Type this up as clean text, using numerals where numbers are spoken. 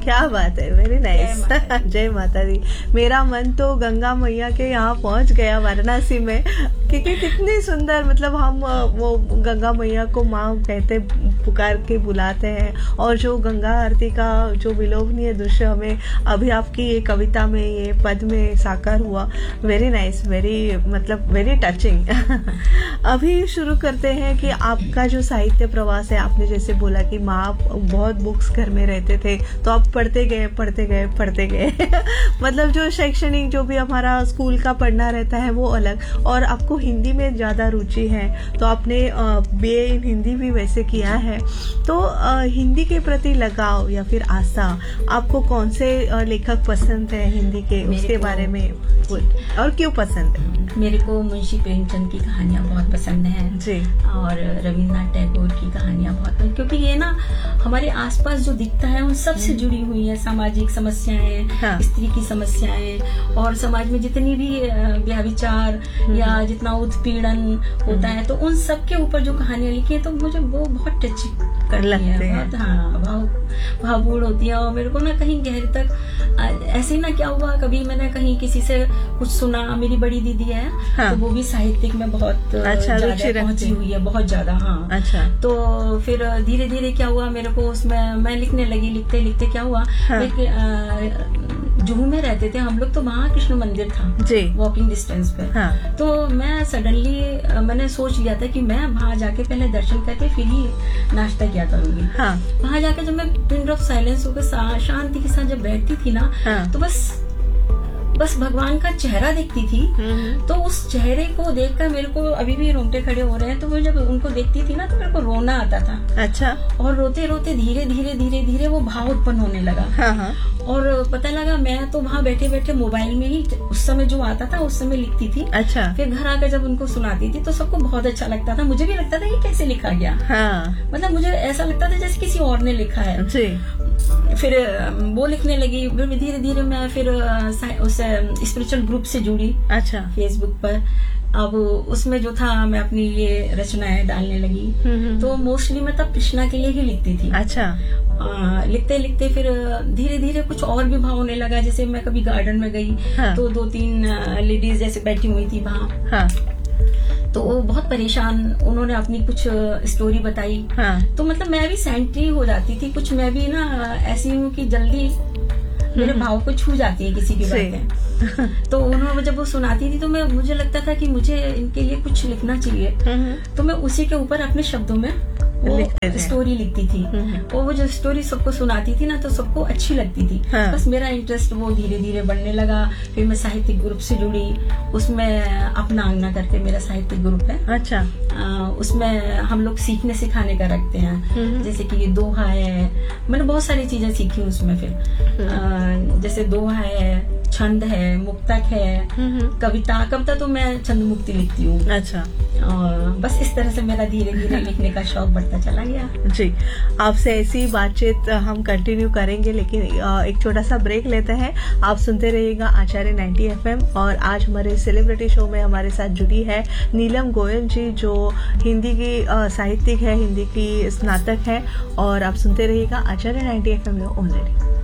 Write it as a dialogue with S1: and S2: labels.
S1: क्या बात है, वेरी नाइस। जय माता दी। मेरा मन तो गंगा मैया के यहाँ पहुंच गया वाराणसी में, क्योंकि कितनी सुंदर, मतलब हम वो गंगा मैया को माँ कहते, पुकार के बुलाते हैं, और जो गंगा आरती का जो विलोभनीय दृश्य हमें अभी आपकी ये कविता में, ये पद में साकार हुआ, वेरी नाइस, वेरी मतलब वेरी टचिंग। अभी शुरू करते हैं कि आपका जो साहित्य प्रवास है, आपने जैसे बोला कि माँ बहुत बुक्स घर में रहते थे, तो आप पढ़ते गए मतलब जो शैक्षणिक जो भी हमारा स्कूल का पढ़ना रहता है वो अलग, और आपको हिंदी में ज्यादा रुचि है, तो आपने बीए इन हिंदी भी वैसे किया है। तो हिंदी के प्रति लगाव या फिर आस्था, आपको कौन से लेखक पसंद है हिंदी के, उसके बारे में और क्यों पसंद है?
S2: मेरे को मुंशी प्रेमचंद की कहानियां बहुत पसंद हैं जी, और रविन्द्रनाथ टैगोर की कहानियां बहुत पसंद, क्योंकि ये ना हमारे आसपास जो दिखता है उन सब से जुड़ी हुई है, सामाजिक समस्याएं, हाँ। स्त्री की समस्याएं, और समाज में जितनी भी व्यभिचार या जितना उत्पीड़न होता है, तो उन सब के ऊपर जो कहानियां लिखी है, तो मुझे वो बहुत टच करती है, हाँ, भावपूर्ण होती है। और मेरे को ना कहीं गहरे तक ऐसे ही ना, क्या हुआ, कभी मैंने कहीं किसी से कुछ सुना, मेरी बड़ी दीदी है, हाँ। तो वो भी साहित्यिक में बहुत अच्छा पहुंची हुई है, बहुत ज्यादा, हाँ। अच्छा। तो फिर धीरे धीरे क्या हुआ, मेरे को उसमें मैं लिखने लगी, लिखते लिखते क्या हुआ, हाँ। जुहू में रहते थे हम लोग, तो वहाँ कृष्ण मंदिर था जी, वॉकिंग डिस्टेंस पे, हाँ। तो मैं सडनली मैंने सोच लिया था कि मैं वहाँ जाके पहले दर्शन करके फिर ही नाश्ता किया करूंगी, हाँ। वहाँ जाकर जब मैं पिन ऑफ साइलेंस होकर शांति के साथ जब बैठती थी ना, हाँ। तो बस भगवान का चेहरा दिखती थी, तो उस चेहरे को देखकर मेरे को अभी भी रोंगटे खड़े हो रहे हैं। तो मैं जब उनको देखती थी ना, तो मेरे को रोना आता था, अच्छा। और रोते रोते धीरे धीरे धीरे धीरे वो भाव उत्पन्न होने लगा, हाँ। और पता लगा मैं तो वहाँ बैठे बैठे मोबाइल में ही उस समय जो आता था उस समय लिखती थी, अच्छा। फिर घर आकर जब उनको सुनाती थी तो सबको बहुत अच्छा लगता था, मुझे भी लगता था ये कैसे लिखा गया, हाँ। मतलब मुझे ऐसा लगता था जैसे किसी और ने लिखा है जी। फिर वो लिखने लगी, फिर धीरे धीरे मैं फिर उस स्पिरिचुअल ग्रुप से जुड़ी, अच्छा, फेसबुक पर। अब उसमें जो था मैं अपनी ये रचनाएं डालने लगी, तो मोस्टली मैं तब कृष्णा के लिए ही लिखती थी, अच्छा। लिखते लिखते फिर धीरे धीरे कुछ और भी भाव होने लगा, जैसे मैं कभी गार्डन में गई, हाँ। तो 2-3 लेडीज जैसे बैठी हुई थी वहाँ, हाँ। तो वो बहुत परेशान, उन्होंने अपनी कुछ स्टोरी बताई, हाँ। तो मतलब मैं भी सेंट्री हो जाती थी, कुछ मैं भी ना ऐसी हूँ कि जल्दी मेरे भाव को छू जाती है किसी की बातें। तो उन्होंने जब वो सुनाती थी तो मुझे लगता था कि मुझे इनके लिए कुछ लिखना चाहिए, तो मैं उसी के ऊपर अपने शब्दों में वो स्टोरी लिखती थी, और वो जो स्टोरी सबको सुनाती थी ना, तो सबको अच्छी लगती थी, हाँ। बस मेरा इंटरेस्ट वो धीरे धीरे बढ़ने लगा। फिर मैं साहित्यिक ग्रुप से जुड़ी, उसमें अपना आंगना करके मेरा साहित्यिक ग्रुप है, अच्छा। उसमें हम लोग सीखने सिखाने का रखते हैं, जैसे कि दोहा है, मैंने बहुत सारी चीजें सीखी उसमें। फिर जैसे दोहा है, छंद है, मुक्तक है, कविता तो मैं छंद मुक्ति लिखती हूँ, अच्छा। और बस इस तरह से मेरा धीरे धीरे लिखने का शौक बढ़ता चला गया जी। आपसे ऐसी बातचीत हम कंटिन्यू करेंगे, लेकिन एक छोटा सा ब्रेक लेते हैं। आप सुनते रहिएगा आचार्य 90 FM, और आज हमारे सेलिब्रिटी शो में हमारे साथ जुड़ी है नीलम गोयल जी, जो हिंदी की साहित्यिक है, हिंदी की स्नातक है, और आप सुनते रहिएगा आचार्य 90 FM में ओनली।